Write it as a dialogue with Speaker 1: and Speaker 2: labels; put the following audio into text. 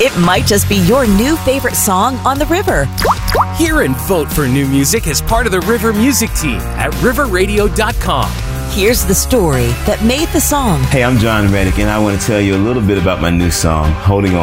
Speaker 1: It might just be your new favorite song on the river.
Speaker 2: Hear and vote for new music as part of the River Music Team at riverradio.com.
Speaker 1: Here's the story that made the song.
Speaker 3: Hey, I'm John Reddick, and I want to tell you a little bit about my new song, Holding On.